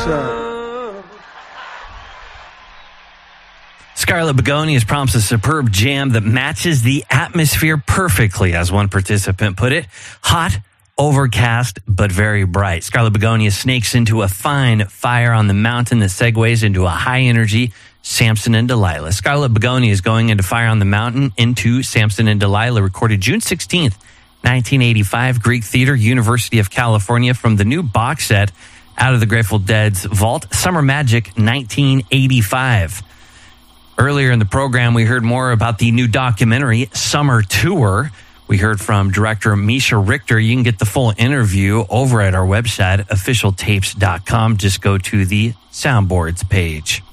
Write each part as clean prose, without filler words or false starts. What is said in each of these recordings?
Scarlett Begonias prompts a superb jam that matches the atmosphere perfectly, as one participant put it. Hot, overcast, but very bright. Scarlett Begonias snakes into a fine fire on the mountain that segues into a high-energy Samson and Delilah. Scarlett Begonias going into Fire on the Mountain into Samson and Delilah, recorded June 16th, 1985, Greek Theater, University of California, from the new box set Out of the Grateful Dead's Vault, Summer Magic 1985. Earlier in the program, we heard more about the new documentary, Summer Tour. We heard from director Misha Richter. You can get the full interview over at our website, officialtapes.com. Just go to the soundboards page.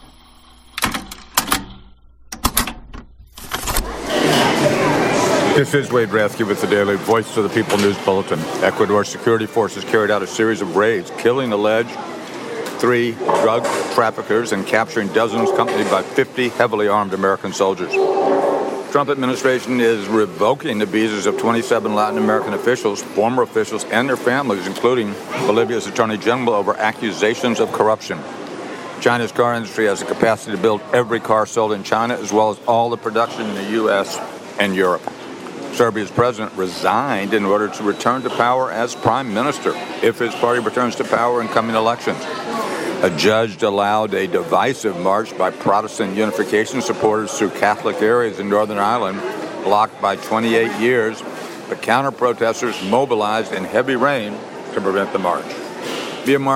This is Wade Rasky with the Daily Voice of the People News Bulletin. Ecuador security forces carried out a series of raids, killing alleged 3 drug traffickers and capturing dozens, accompanied by 50 heavily armed American soldiers. Trump administration is revoking the visas of 27 Latin American officials, former officials, and their families, including Bolivia's Attorney General, over accusations of corruption. China's car industry has the capacity to build every car sold in China, as well as all the production in the U.S. and Europe. Serbia's president resigned in order to return to power as prime minister if his party returns to power in coming elections. A judge allowed a divisive march by Protestant unification supporters through Catholic areas in Northern Ireland, blocked by 28 years, but counter-protesters mobilized in heavy rain to prevent the march.